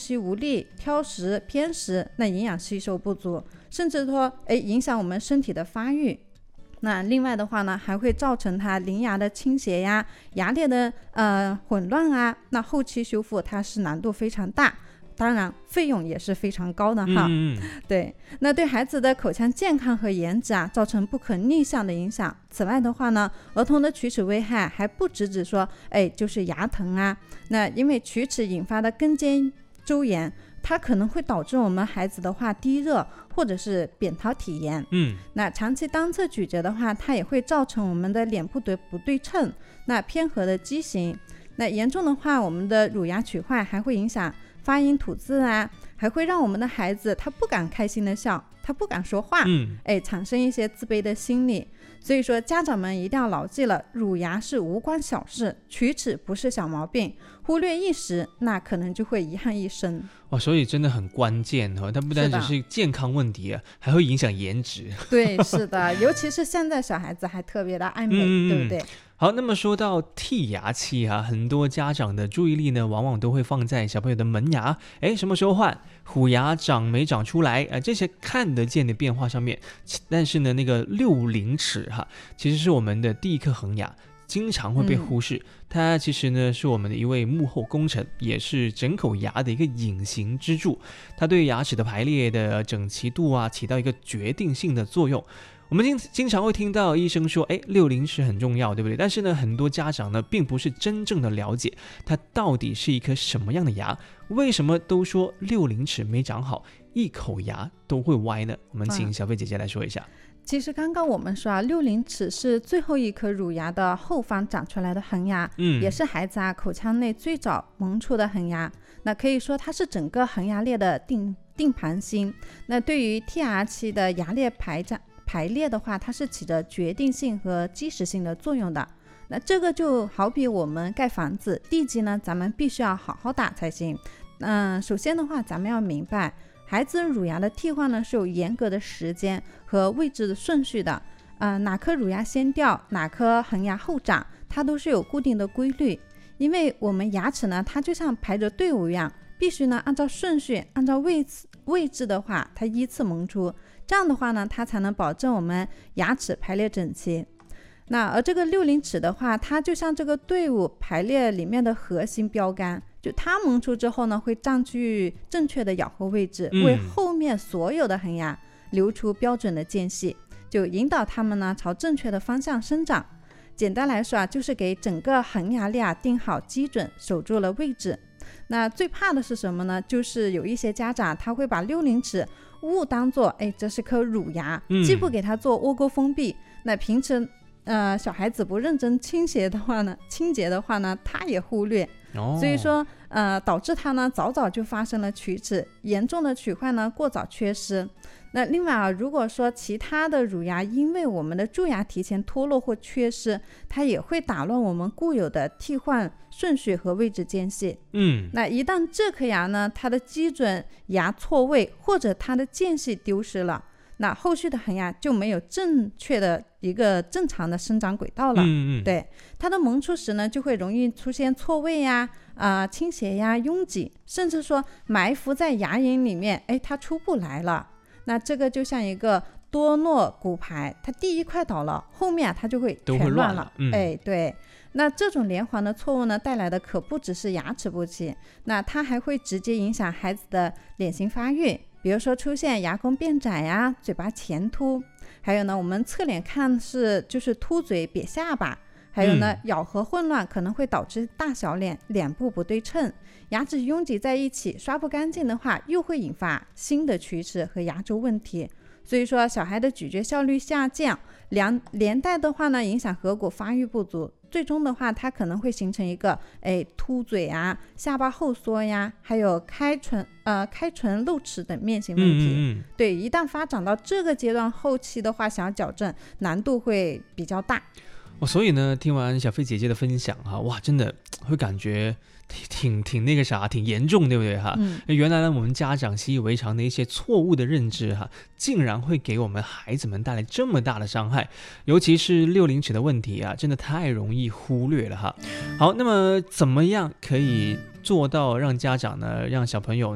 气无力、挑食、偏食，那营养吸收不足，甚至说影响我们身体的发育。那另外的话呢，还会造成它邻牙的倾斜呀、牙列的混乱啊，那后期修复它是难度非常大，当然费用也是非常高的哈。对，那对孩子的口腔健康和颜值造成不可逆向的影响。此外的话呢，儿童的龋齿危害还不只说就是牙疼啊，那因为龋齿引发的根尖周炎，它可能会导致我们孩子的话低热或者是扁桃体炎。那长期单侧咀嚼的话，它也会造成我们的脸部的不对称，那偏合的畸形。那严重的话，我们的乳牙龋坏还会影响发音吐字啊，还会让我们的孩子他不敢开心的笑，他不敢说话，产生一些自卑的心理。所以说家长们一定要牢记了，乳牙是无关小事，龋齿不是小毛病，忽略一时，那可能就会遗憾一生。 所以真的很关键，它不单只是健康问题还会影响颜值。 对，是的，尤其是现在小孩子还特别的爱美，对不对？ 好，那么说到剔牙期很多家长的注意力呢，往往都会放在小朋友的门牙，什么时候换，虎牙长没长出来，这些看得见的变化上面。但是呢，那个六龄齿其实是我们的第一颗恒牙，经常会被忽视。它其实呢是我们的一位幕后功臣，也是整口牙的一个隐形支柱。它对牙齿的排列的整齐度起到一个决定性的作用。我们经常会听到医生说六龄齿很重要，对不对？但是呢，很多家长呢并不是真正的了解它到底是一颗什么样的牙。为什么都说六龄齿没长好，一口牙都会歪呢？我们请小飞姐姐来说一下。 其实刚刚我们说六龄齿是最后一颗乳牙的后方长出来的恒牙，也是孩子口腔内最早萌出的恒牙。那可以说它是整个恒牙列的定盘星。那对于剔牙期的牙列排列的话，它是起着决定性和基石性的作用的。那这个就好比我们盖房子，地基呢咱们必须要好好打才行。首先的话，咱们要明白孩子乳牙的替换呢是有严格的时间和位置的顺序的。哪颗乳牙先掉，哪颗恒牙后长，它都是有固定的规律。因为我们牙齿呢，它就像排着队伍一样，必须呢按照顺序，按照位置的话，它依次萌出。这样的话呢，它才能保证我们牙齿排列整齐。那而这个六龄齿的话，它就像这个队伍排列里面的核心标杆，就它萌出之后呢，会占据正确的咬合位置，为后面所有的恒牙留出标准的间隙，就引导它们呢朝正确的方向生长。简单来说就是给整个恒牙列定好基准，守住了位置。那最怕的是什么呢？就是有一些家长他会把六龄齿误当做这是颗乳牙，既不给它做窝沟封闭，那平时小孩子不认真清洁的话呢，他也忽略，所以说导致他呢早早就发生了龋齿，严重的龋坏呢过早缺失。那另外如果说其他的乳牙因为我们的蛀牙提前脱落或缺失，它也会打乱我们固有的替换顺序和位置间隙。那一旦这颗牙呢，它的基准牙错位或者它的间隙丢失了，那后续的恒牙就没有正确的一个正常的生长轨道了。对，它的萌出时呢，就会容易出现错位呀、倾斜呀、拥挤，甚至说埋伏在牙龈里面，它出不来了。那这个就像一个多诺骨牌，它第一块倒了，后面它就会全乱了。对，那这种连环的错误呢，带来的可不只是牙齿不齐，那它还会直接影响孩子的脸型发育，比如说出现牙弓变窄呀、嘴巴前凸，还有呢我们侧脸看就是凸嘴瘪下巴，还有呢咬合混乱可能会导致大小脸，脸部不对称，牙齿拥挤在一起刷不干净的话，又会引发新的龋齿和牙周问题。所以说小孩的咀嚼效率下降，连带的话呢影响颌骨发育不足，最终的话它可能会形成一个凸嘴啊、下巴后缩呀，还有开唇露齿等面型问题。对，一旦发展到这个阶段，后期的话想要矫正难度会比较大。 所以呢，听完小飞姐姐的分享哇，真的会感觉挺那个啥，挺严重，对不对原来呢，我们家长习以为常的一些错误的认知竟然会给我们孩子们带来这么大的伤害，尤其是六龄齿的问题真的太容易忽略了好，那么怎么样可以做到让家长呢，让小朋友